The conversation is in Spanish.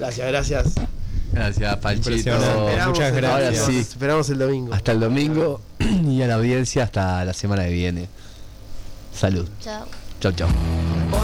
Gracias. Gracias, Panchito. Muchas gracias. Ahora sí. Esperamos el domingo. Hasta el domingo y a la audiencia hasta la semana que viene. Salud. Chao. Chau.